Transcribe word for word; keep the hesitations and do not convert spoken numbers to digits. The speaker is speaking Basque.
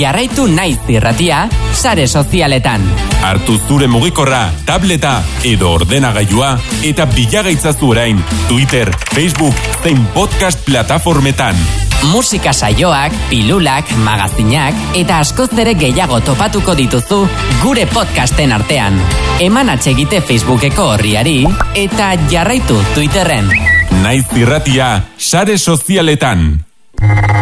Jarraitu Naiz Irratia sare sozialetan. Hartu zure mugikorra, tableta edo ordenagailua eta bilagaitzazu orain Twitter, Facebook zein podcast plataformetan. Musika saioak, pilulak, magazinak eta askoz ere gehiago topatuko dituzu gure podcasten artean. Eman atsegite Facebookeko orriari eta jarraitu Twitterren. Naiz Irratia sare sozialetan.